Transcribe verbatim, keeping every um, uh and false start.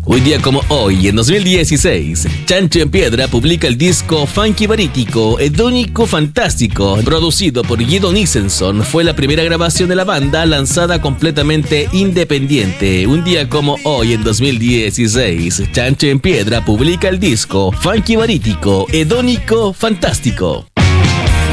Un día como hoy, en dos mil dieciséis, Chancho en Piedra publica el disco Funky Barítico, Hedónico Fantástico, producido por Guido Nissenson. Fue la primera grabación de la banda lanzada completamente independiente. Un día como hoy, en dos mil dieciséis, Chancho en Piedra publica el disco Funky Barítico, Hedónico Fantástico.